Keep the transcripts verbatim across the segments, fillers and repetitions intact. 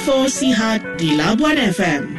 Info Sihat di Labuan F M.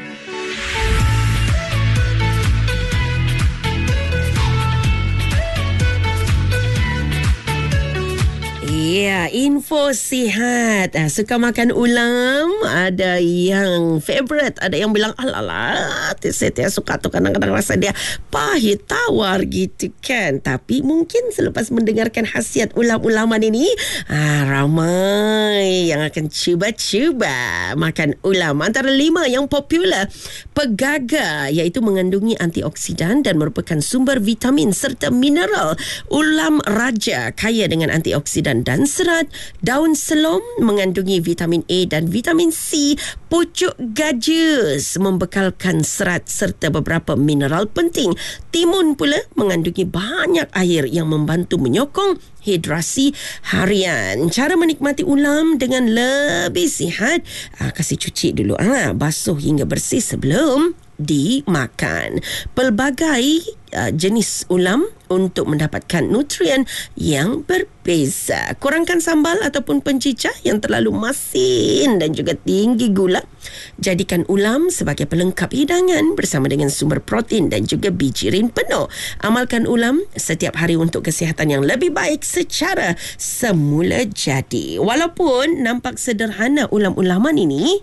Ya, info sihat. Ah, suka makan ulam, ada yang favourite, ada yang bilang alalah, saya tidak suka tu, kadang-kadang rasa dia pahit, tawar gitu kan. Tapi mungkin selepas mendengarkan khasiat ulam-ulaman ini, ah, ramai yang akan cuba-cuba makan ulam. Antara lima yang popular, pegaga, iaitu mengandungi antioksidan dan merupakan sumber vitamin serta mineral. Ulam raja kaya dengan antioksidan dan serat. Daun selom mengandungi vitamin A dan vitamin C. Pucuk gajus membekalkan serat serta beberapa mineral penting. Timun pula mengandungi banyak air yang membantu menyokong hidrasi harian. Cara menikmati ulam dengan lebih sihat, ah, kasih cuci dulu, ah, basuh hingga bersih sebelum dimakan. Pelbagai uh, jenis ulam untuk mendapatkan nutrien yang berbeza. Kurangkan sambal ataupun pencicah yang terlalu masin dan juga tinggi gula. Jadikan ulam sebagai pelengkap hidangan bersama dengan sumber protein dan juga bijirin penuh. Amalkan ulam setiap hari untuk kesihatan yang lebih baik secara semula jadi. Walaupun nampak sederhana ulam-ulaman ini,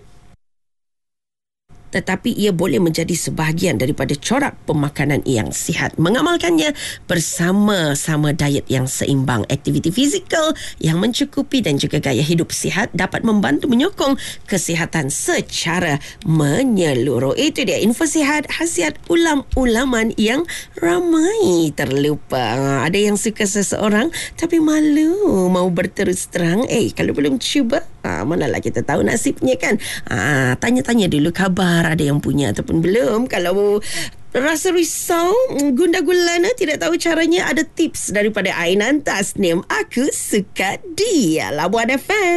tetapi ia boleh menjadi sebahagian daripada corak pemakanan yang sihat. Mengamalkannya bersama-sama diet yang seimbang, aktiviti fizikal yang mencukupi dan juga gaya hidup sihat dapat membantu menyokong kesihatan secara menyeluruh. Itu dia info sihat khasiat ulam-ulaman yang ramai terlupa. Ada yang suka seseorang tapi malu mau berterus terang. Eh, kalau belum cuba, ah, manalah kita tahu nasibnya kan. Ah, tanya-tanya dulu khabar ada yang punya ataupun belum. Kalau rasa risau, gundah gulana, tidak tahu caranya, ada tips daripada Ainan Tasnim. Aku suka dia. Labuan F M.